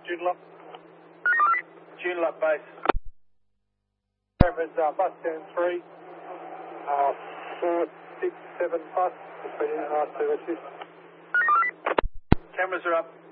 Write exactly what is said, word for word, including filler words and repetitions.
Joondalup. Joondalup base. Cameras, uh, bus down three. Uh, four, six, seven bus. Just been in, uh, to assist. Cameras are up.